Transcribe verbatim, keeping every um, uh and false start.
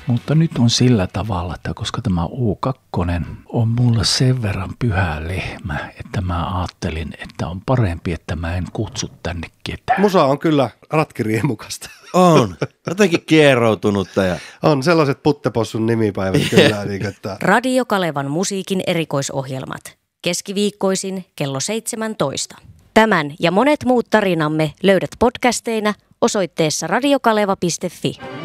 Mutta nyt on sillä tavalla, että koska tämä U kaksi on mulle sen verran pyhä lehmä, että mä ajattelin, että on parempi, että mä en kutsu tänne ketään. Musa on kyllä ratkiriemukasta. On. Jotenkin kieroutunutta. Ja... On sellaiset Puttepossun nimipäivät kyllä. Niin, että... Radio Kalevan musiikin erikoisohjelmat. Keskiviikkoisin kello seitsemäntoista. Tämän ja monet muut tarinamme löydät podcasteina osoitteessa radiokaleva piste fi.